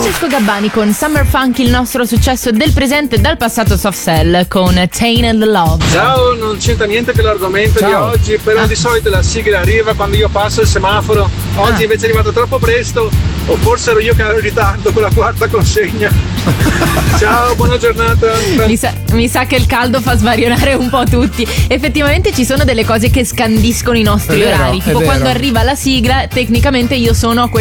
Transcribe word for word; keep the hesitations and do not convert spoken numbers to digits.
Francesco Gabbani con Summer Funk, il nostro successo del presente e dal passato Soft Cell con Tainted Love. Ciao, non c'entra niente con l'argomento Ciao. di oggi, però Ah. di solito la sigla arriva quando io passo il semaforo. Oggi Ah. invece è arrivato troppo presto, o forse ero io che ero in ritardo con la quarta consegna. Ciao, buona giornata. Mi sa, mi sa che il caldo fa svarionare un po' tutti. Effettivamente ci sono delle cose che scandiscono i nostri È vero, orari. è Tipo vero. quando arriva la sigla, tecnicamente io sono a quel